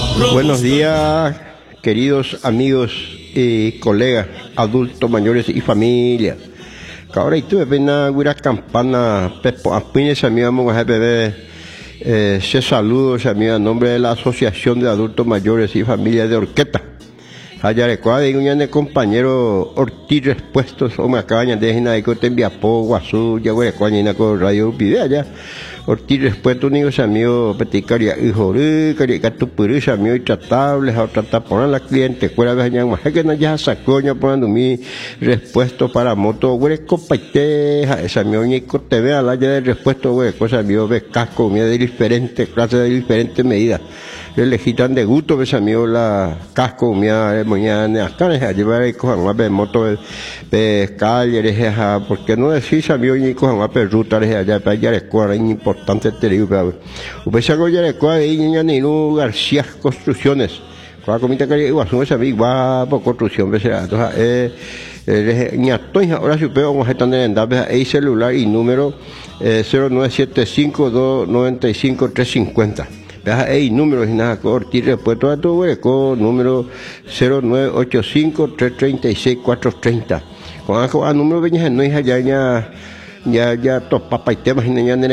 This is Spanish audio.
Buenos días, queridos amigos y colegas, adultos mayores y familia. Ahora estuve viendo una campana, apenas a mí vamos a ver, se saludos a mí a nombre de la Asociación de Adultos Mayores y Familias de Orqueta. Allá recuerda de un compañero Ortiz Respuestos, o me acaban de decir que te envía po, guasú, ya voy a coñar con radio video allá. Ortiz Respuestos, niños amigos, peticaria, hijo, caricato purus, amigos intratables, a tratar por la cliente, cuál vez ya más que no ya sacó, ya poniendo mi respuesto para moto, güey, compaiteja, esa mi oñico te ve a la ya de respuesto, güey, cosa mío, ve casco, mía de diferentes clases, de diferentes medidas. Le legitan de gusto, ves amigo la casco, mía, mañana, acá, llevar el cojan más de moto, de calle, ¿por qué no decís amigo ni cojan más de ruta, allá, para allá, recuerda, importante te digo, usted se agoya recuerda, de niña ni García Construcciones, con la comida que igual, son ese amigo, va por construcción, ves, entonces, ahora si usted vamos a estar en el celular y número 0975-295-350. Hay números y nada, Ortiz Respuesto a tu hueco, número 0985-336-430. Con el número 20 no es allá, ya topa y temas y